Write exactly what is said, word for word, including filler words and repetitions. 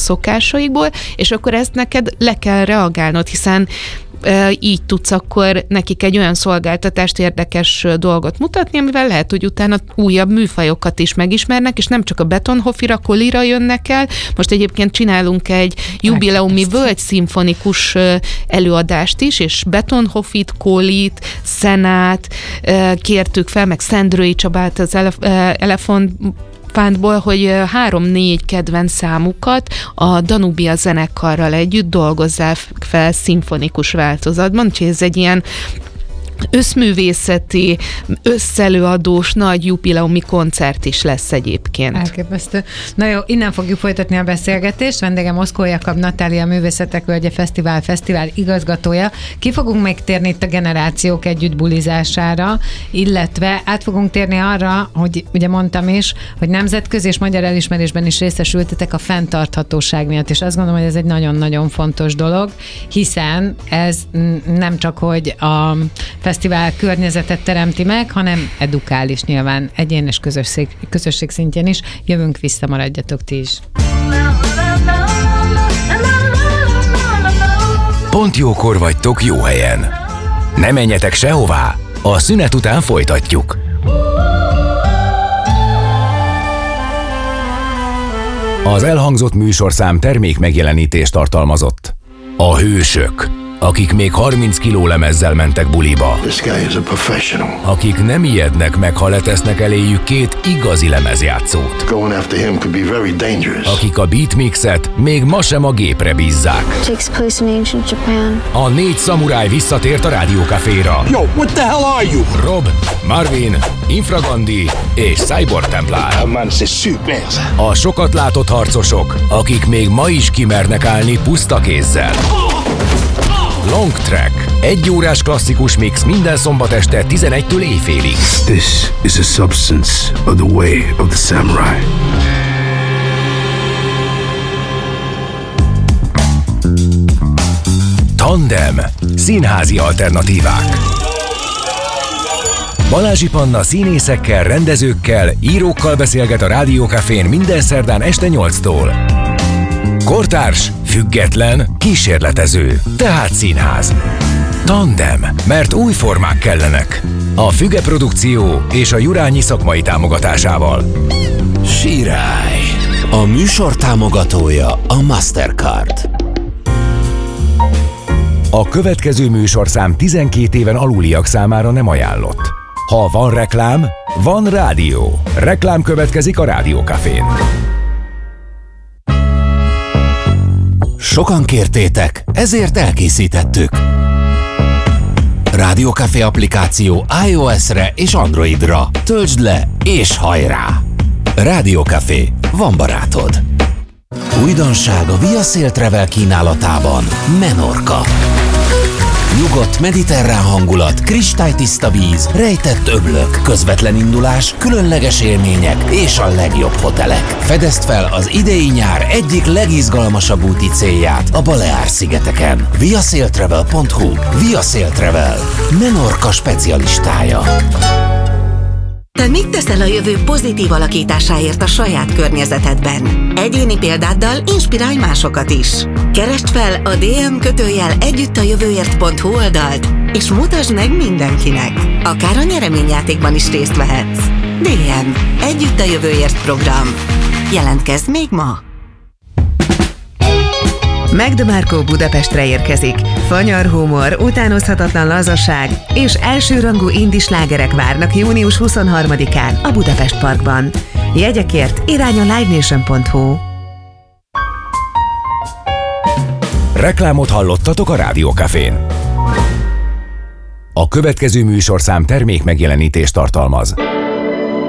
szokásaikból, és akkor ezt neked le kell reagálnod, hiszen így tudsz akkor nekik egy olyan szolgáltatást, érdekes dolgot mutatni, amivel lehet, hogy utána újabb műfajokat is megismernek, és nem csak a betonhofira, kolira jönnek el. Most egyébként csinálunk egy jubileumi völgyszimfonikus előadást is, és betonhofit, kolit, szenát kértük fel, meg Szendrői Csabát az Elefont Pántból, hogy három-négy kedvenc számukat a Danubia zenekarral együtt dolgozzál fel szimfonikus változatban, úgyhogy ez egy ilyen összművészeti, összelőadós nagy jubileumi koncert is lesz egyébként. Elképesztő. Na jó, innen fogjuk folytatni a beszélgetést. Vendégem Moszkó Jakab Natália, Művészetek Völgye Fesztivál, fesztivál igazgatója. Ki fogunk még térni itt a generációk együtt bulizására, illetve át fogunk térni arra, hogy ugye mondtam is, hogy nemzetközi és magyar elismerésben is részesültetek a fenntarthatóság miatt, és azt gondolom, hogy ez egy nagyon-nagyon fontos dolog, hiszen ez nem csak, hogy a fesztivál környezetet teremti meg, hanem edukál is nyilván egyén és közösség, közösség szintjén is. Jövünk vissza, maradjatok ti is. Pont jókor vagytok jó helyen. Ne menjetek sehová, a szünet után folytatjuk. Az elhangzott műsorszám termék megjelenítést tartalmazott. A hősök, akik még harminc kiló lemezzel mentek buliba. This guy is a professional. Akik nem ijednek meg, ha letesznek eléjük két igazi lemezjátszót. Going after him could be very dangerous. Akik a beatmixet még ma sem a gépre bízzák. Takes place in ancient Japan. A négy szamuráj visszatért a Rádiókaféra. Yo, what the hell are you? Rob, Marvin, Infragandi és Cyborg Templár. A man says shoot, man. A sokat látott harcosok, akik még ma is kimernek állni puszta kézzel. Long Track. Egy órás klasszikus mix minden szombat este tizenegytől éjfélig. This is a substance of the way of the samurai. Tandem. Színházi alternatívák. Balázsi Panna színészekkel, rendezőkkel, írókkal beszélget a Rádiókafén minden szerdán este nyolctól. Kortárs, független, kísérletező, tehát színház. Tandem, mert új formák kellenek. A Füge Produkció és a Jurányi szakmai támogatásával. Sirály. A műsor támogatója a Mastercard. A következő műsorszám tizenkét éven aluliak számára nem ajánlott. Ha van reklám, van rádió. Reklám következik a Rádiókafén. Sokan kértétek, ezért elkészítettük. Rádiókafé applikáció iOS-re és Androidra. Töltsd le és hajrá! Rádiókafé, van barátod. Újdonság a Via Sail Travel kínálatában. Menorca. Nyugodt mediterrán hangulat, kristálytiszta víz, rejtett öblök, közvetlen indulás, különleges élmények és a legjobb hotelek. Fedezd fel az idei nyár egyik legizgalmasabb úti célját a Baleár-szigeteken. viasailtravel pont hu. Via Sail Travel. Menorca specialistája. Te mit teszel a jövő pozitív alakításáért a saját környezetedben? Egyéni példáddal inspirálj másokat is. Keresd fel a dé em kötőjel együttajövőért pont hu oldalt, és mutasd meg mindenkinek. Akár a nyereményjátékban is részt vehetsz. dé em. Együtt a jövőért program. Jelentkezz még ma! Magda Budapestre érkezik. Fanyar humor, utánozhatatlan lazaság és elsőrangú indi slágerek várnak június huszonharmadikán a Budapest Parkban. Jegyekért irány a livenation pont hu. Reklámot hallottatok a Rádiókafén. A következő műsorszám termék megjelenítést tartalmaz.